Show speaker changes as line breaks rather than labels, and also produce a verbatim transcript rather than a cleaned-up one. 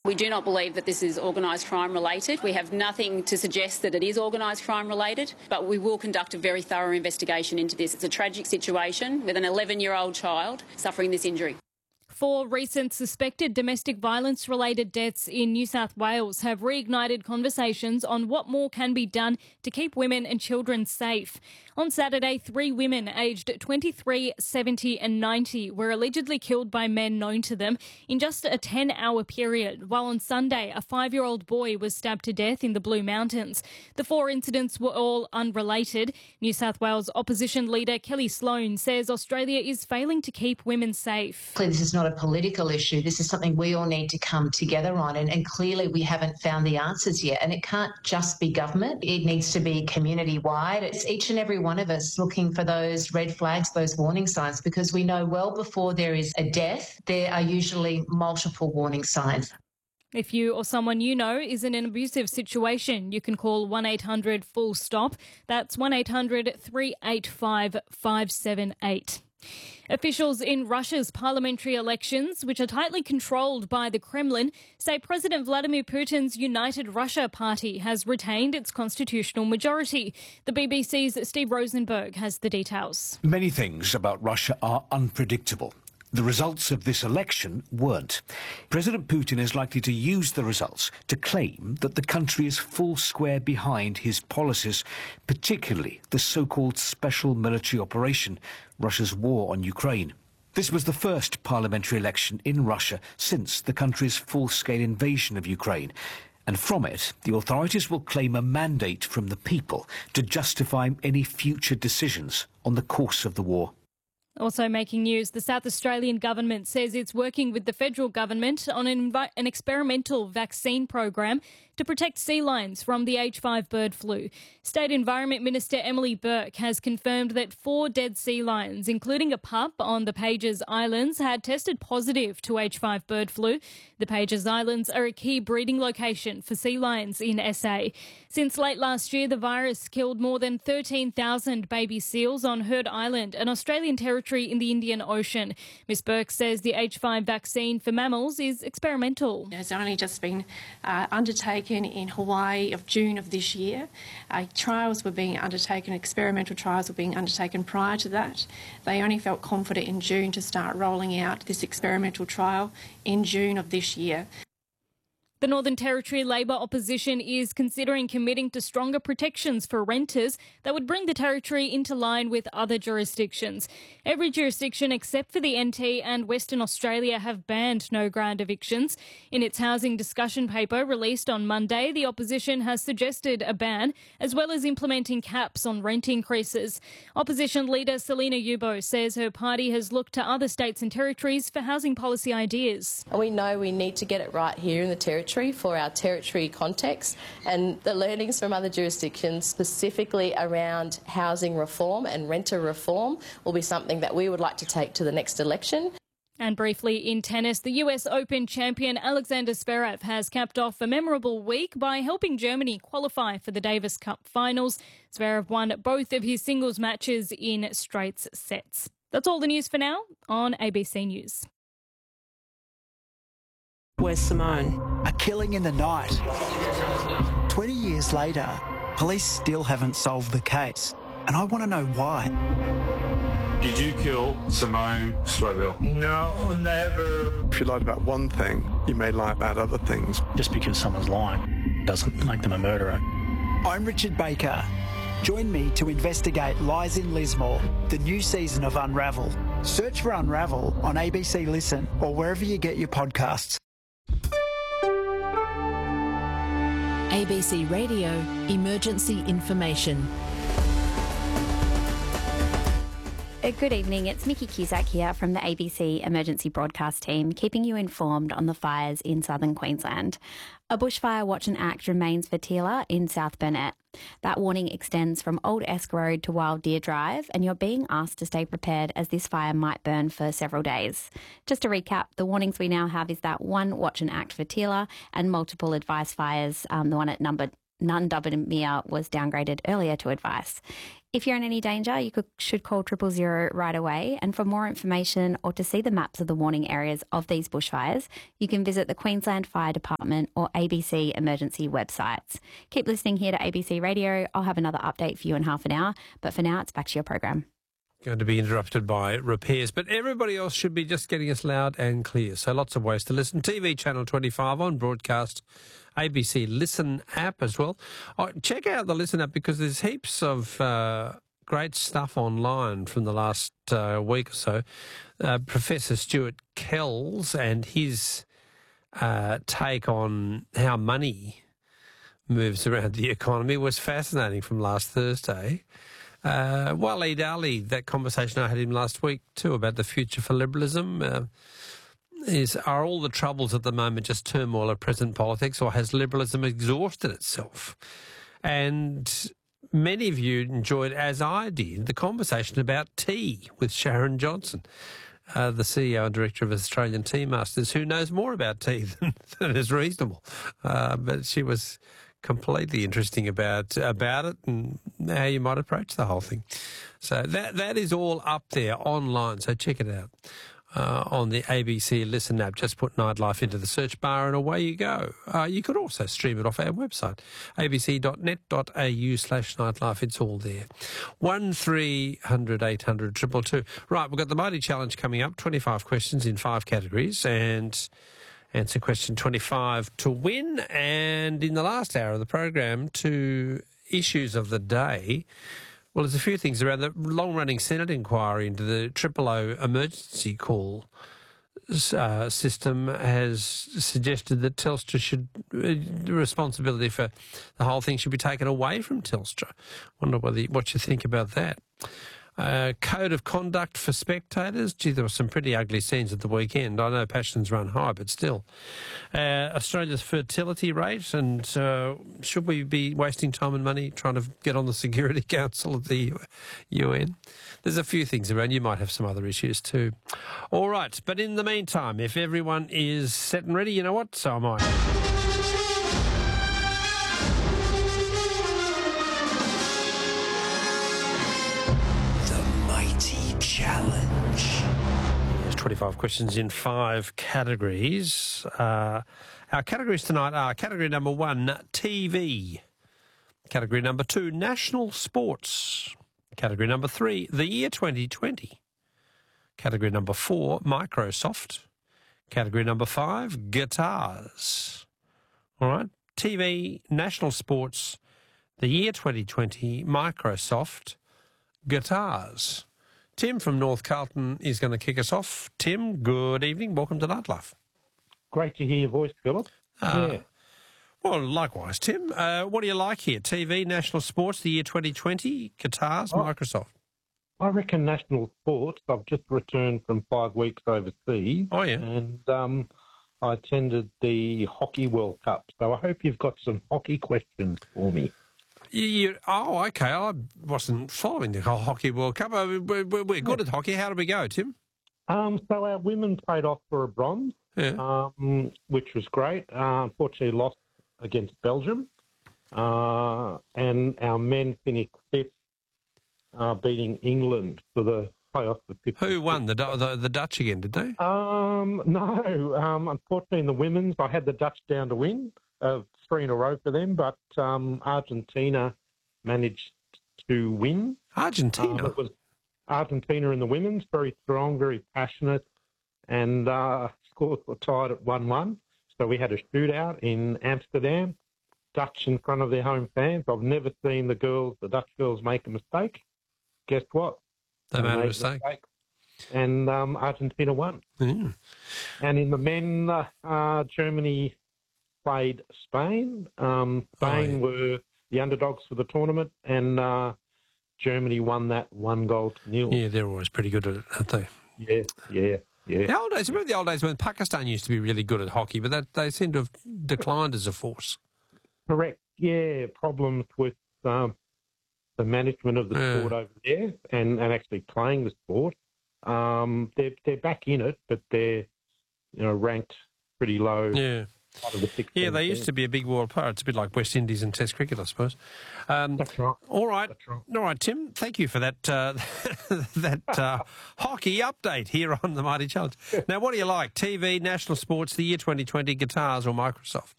We do not believe that this is organised crime related. We have nothing to suggest that it is organised crime related, but we will conduct a very thorough investigation into this. It's a tragic situation with an eleven-year-old child suffering this injury.
Four recent suspected domestic violence-related deaths in New South Wales have reignited conversations on what more can be done to keep women and children safe. On Saturday, three women aged twenty-three, seventy and ninety were allegedly killed by men known to them in just a ten-hour period, while on Sunday a five-year-old boy was stabbed to death in the Blue Mountains. The four incidents were all unrelated. New South Wales opposition leader Kelly Sloan says Australia is failing to keep women safe.
This is not a political issue. This is something we all need to come together on, and, and clearly we haven't found the answers yet. And it can't just be government. It needs to be community-wide. It's each and every one of us looking for those red flags, those warning signs, because we know well before there is a death, there are usually multiple warning signs.
If you or someone you know is in an abusive situation, you can call one eight hundred full stop. That's one eight hundred three eight five five seven eight. Officials in Russia's parliamentary elections, which are tightly controlled by the Kremlin, say President Vladimir Putin's United Russia party has retained its constitutional majority. The B B C's Steve Rosenberg has the details.
Many things about Russia are unpredictable. The results of this election weren't. President Putin is likely to use the results to claim that the country is full square behind his policies, particularly the so-called special military operation, Russia's war on Ukraine. This was the first parliamentary election in Russia since the country's full-scale invasion of Ukraine. And from it, the authorities will claim a mandate from the people to justify any future decisions on the course of the war.
Also making news, the South Australian government says it's working with the federal government on an, envi- an experimental vaccine program to protect sea lions from the H five bird flu. State Environment Minister Emily Burke has confirmed that four dead sea lions, including a pup on the Pages Islands, had tested positive to H five bird flu. The Pages Islands are a key breeding location for sea lions in S A. Since late last year, the virus killed more than thirteen thousand baby seals on Heard Island, an Australian territory in the Indian Ocean. Miz Burke says the H five vaccine for mammals is experimental.
It's only just been uh, undertaken in Hawaii of June of this year. Uh, trials were being undertaken, experimental trials were being undertaken prior to that. They only felt confident in June to start rolling out this experimental trial in June of this year.
The Northern Territory Labor opposition is considering committing to stronger protections for renters that would bring the territory into line with other jurisdictions. Every jurisdiction except for the N T and Western Australia have banned no-grant evictions. In its housing discussion paper released on Monday, the opposition has suggested a ban, as well as implementing caps on rent increases. Opposition leader Selina Yubo says her party has looked to other states and territories for housing policy ideas.
We know we need to get it right here in the territory for our territory context, and the learnings from other jurisdictions specifically around housing reform and renter reform will be something that we would like to take to the next election.
And briefly in tennis, the U S Open champion Alexander Zverev has capped off a memorable week by helping Germany qualify for the Davis Cup finals. Zverev won both of his singles matches in straight sets. That's all the news for now on A B C News.
Where's Simone?
A killing in the night. twenty years later, police still haven't solved the case, and I want to know why.
Did you kill Simone Stroville?
No, never.
If you lied about one thing, you may lie about other things.
Just because someone's lying doesn't make them a murderer.
I'm Richard Baker. Join me to investigate Lies in Lismore, the new season of Unravel. Search for Unravel on A B C Listen or wherever you get your podcasts.
A B C Radio Emergency Information.
Good evening, it's Nikki Cusack here from the A B C Emergency Broadcast team, keeping you informed on the fires in southern Queensland. A bushfire watch and act remains for Teela in South Burnett. That warning extends from Old Esk Road to Wild Deer Drive, and you're being asked to stay prepared as this fire might burn for several days. Just to recap, the warnings we now have is that one watch and act for Teela and multiple advice fires, um, the one at number Nundubamir was downgraded earlier to advice. If you're in any danger, you could, should call triple zero right away. And for more information or to see the maps of the warning areas of these bushfires, you can visit the Queensland Fire Department or A B C emergency websites. Keep listening here to A B C Radio. I'll have another update for you in half an hour. But for now, it's back to your program.
Going to be interrupted by repairs, but everybody else should be just getting us loud and clear. So lots of ways to listen. T V Channel twenty-five on broadcast, A B C Listen app as well. Oh, check out the Listen app because there's heaps of uh, great stuff online from the last uh, week or so. Uh, Professor Stuart Kells and his uh, take on how money moves around the economy was fascinating from last Thursday. Uh, Waleed Ali, that conversation I had him last week too about the future for liberalism. Uh, is Are all the troubles at the moment just turmoil of present politics, or has liberalism exhausted itself? And many of you enjoyed, as I did, the conversation about tea with Sharon Johnson, uh, the C E O and director of Australian Tea Masters, who knows more about tea than, than is reasonable. Uh, but she was completely interesting about about it and how you might approach the whole thing. So that that is all up there online, so check it out uh, on the A B C Listen app. Just put Nightlife into the search bar and away you go. Uh, you could also stream it off our website, abc.net.au slash nightlife. It's all there. one three hundred eight hundred two two two. Right, we've got the Mighty Challenge coming up, twenty-five questions in five categories, and answer question twenty-five to win. And in the last hour of the program, two issues of the day. Well, there's a few things around the long-running Senate inquiry into the triple O emergency call uh, system has suggested that Telstra should, uh, the responsibility for the whole thing should be taken away from Telstra. Wonder whether, what you think about that. Uh, code of conduct for spectators. Gee, there were some pretty ugly scenes at the weekend. I know passions run high, but still. Uh, Australia's fertility rate, and uh, should we be wasting time and money trying to get on the Security Council of the U N? There's a few things around. You might have some other issues too. All right, but in the meantime, if everyone is set and ready, you know what? So am I. Challenge. There's twenty-five questions in five categories. Uh, our categories tonight are category number one, T V. Category number two, national sports. Category number three, the year twenty twenty. Category number four, Microsoft. Category number five, guitars. All right, T V, national sports, the year twenty twenty, Microsoft, guitars. Tim from North Carlton is going to kick us off. Tim, good evening. Welcome to Nightlife.
Great to hear your voice, Philip. Uh, yeah.
Well, likewise, Tim. Uh, what do you like here? T V, national sports, the year twenty twenty, guitars, oh, Microsoft.
I reckon national sports. I've just returned from five weeks overseas.
Oh, yeah.
And um, I attended the Hockey World Cup. So I hope you've got some hockey questions for me.
You, you, oh, okay. I wasn't following the whole Hockey World Cup. We're, we're, we're good at hockey. How did we go, Tim?
Um, so our women played off for a bronze,
yeah.
um, which was great. Uh, unfortunately, lost against Belgium. Uh, and our men finished fifth, uh, beating England for the playoff.
Who won? The, the the Dutch again, did they?
Um, no. Um, unfortunately, in the women's, I had the Dutch down to win. Uh, three in a row for them, but um, Argentina managed to win.
Argentina?
Uh, it was Argentina in the women's, very strong, very passionate, and uh, scores were tied at one one. So we had a shootout in Amsterdam, Dutch in front of their home fans. I've never seen the girls, the Dutch girls, make a mistake. Guess what?
They, they made, made a mistake. mistake.
And um, Argentina won.
Mm.
And in the men, uh, uh, Germany played Spain. Um, Spain oh, yeah. were the underdogs for the tournament, and uh, Germany won that one goal to nil.
Yeah, they're always pretty good at it, aren't they?
Yeah, yeah, yeah.
The old days, remember the old days when Pakistan used to be really good at hockey, but that, they seem to have declined as a force.
Correct, yeah. Problems with um, the management of the yeah. sport over there and, and actually playing the sport. Um, they're, they're back in it, but they're you know ranked pretty low.
Yeah. Yeah, they used to be a big world player. It's a bit like West Indies and Test cricket, I suppose. Um,
That's right.
All right.
That's right.
All right, Tim, thank you for that uh, that uh, hockey update here on the Mighty Challenge. Now, what do you like, T V, national sports, the year twenty twenty, guitars or Microsoft?